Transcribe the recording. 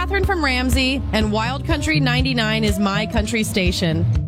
Catherine from Ramsey, and Wild Country 99 is my country station.